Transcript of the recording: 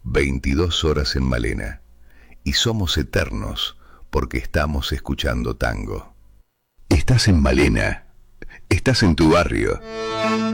22 horas en Malena. Y somos eternos porque estamos escuchando tango. Estás en Malena. Estás en tu barrio.